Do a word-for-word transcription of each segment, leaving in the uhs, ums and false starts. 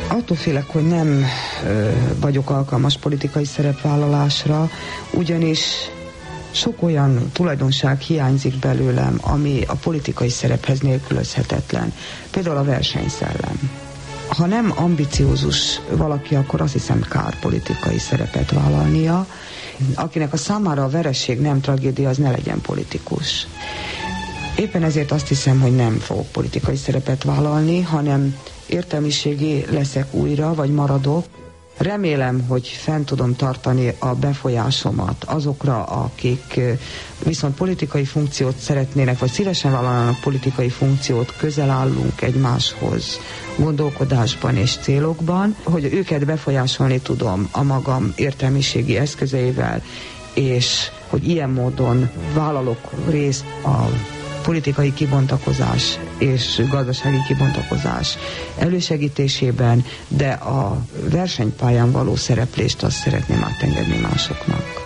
Attól félek, hogy nem ö, vagyok alkalmas politikai szerepvállalásra, ugyanis sok olyan tulajdonság hiányzik belőlem, ami a politikai szerephez nélkülözhetetlen. Például a versenyszellem. Ha nem ambiciózus valaki, akkor azt hiszem kár politikai szerepet vállalnia. Akinek a számára a veresség nem tragédia, az ne legyen politikus. Éppen ezért azt hiszem, hogy nem fogok politikai szerepet vállalni, hanem értelmiségi leszek újra, vagy maradok. Remélem, hogy fenn tudom tartani a befolyásomat azokra, akik viszont politikai funkciót szeretnének, vagy szívesen vállalnak politikai funkciót, közel állunk egymáshoz gondolkodásban és célokban, hogy őket befolyásolni tudom a magam értelmiségi eszközeivel, és hogy ilyen módon vállalok részt a politikai kibontakozás és gazdasági kibontakozás elősegítésében, de a versenypályán való szereplést azt szeretném átengedni másoknak.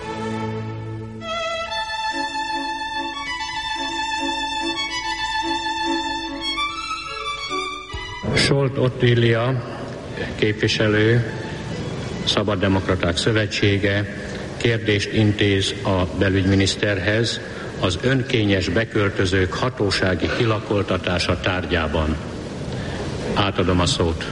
Solt Ottília képviselő, Szabaddemokraták Szövetsége kérdést intéz a belügyminiszterhez az önkényes beköltözők hatósági kilakoltatása tárgyában. Átadom a szót.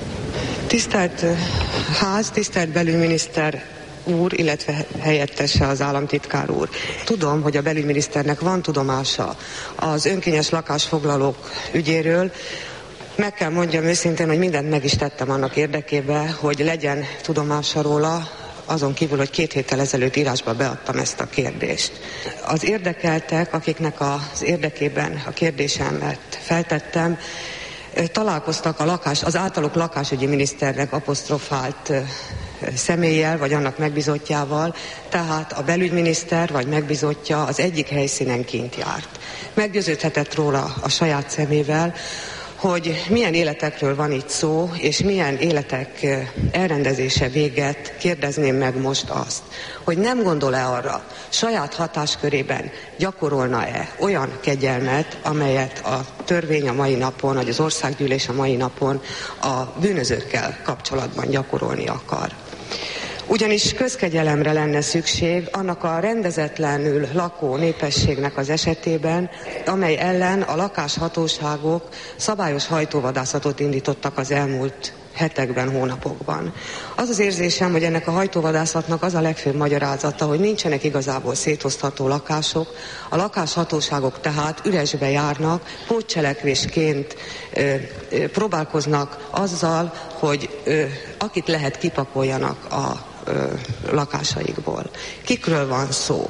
Tisztelt Ház, tisztelt belügyminiszter úr, illetve helyettese az államtitkár úr. Tudom, hogy a belügyminiszternek van tudomása az önkényes lakásfoglalók ügyéről. Meg kell mondjam őszintén, hogy mindent meg is tettem annak érdekében, hogy legyen tudomása róla, azon kívül, hogy két héttel ezelőtt írásba beadtam ezt a kérdést. Az érdekeltek, akiknek az érdekében a kérdésemet feltettem, találkoztak a lakás, az általuk lakásügyi miniszternek apostrofált személlyel, vagy annak megbízottjával, tehát a belügyminiszter vagy megbízottja az egyik helyszínen kint járt. Meggyőződhetett róla a saját szemével, hogy milyen életekről van itt szó, és milyen életek elrendezése véget kérdezném meg most azt, hogy nem gondol-e arra, saját hatáskörében gyakorolna-e olyan kegyelmet, amelyet a törvény a mai napon, vagy az országgyűlés a mai napon a bűnözőkkel kapcsolatban gyakorolni akar. Ugyanis közkegyelemre lenne szükség annak a rendezetlenül lakó népességnek az esetében, amely ellen a lakáshatóságok szabályos hajtóvadászatot indítottak az elmúlt hetekben, hónapokban. Az az érzésem, hogy ennek a hajtóvadászatnak az a legfőbb magyarázata, hogy nincsenek igazából szétosztható lakások, a lakáshatóságok tehát üresbe járnak, pótcselekvésként ö, ö, próbálkoznak azzal, hogy ö, akit lehet kipakoljanak a ö, lakásaikból. Kikről van szó?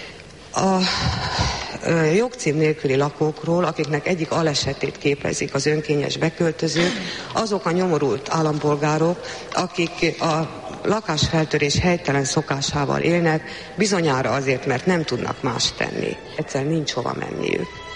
A ö, jogcím nélküli lakókról, akiknek egyik alesetét képezik az önkényes beköltözők, azok a nyomorult állampolgárok, akik a lakásfeltörés helytelen szokásával élnek, bizonyára azért, mert nem tudnak más tenni. Egyszer nincs hova menniük.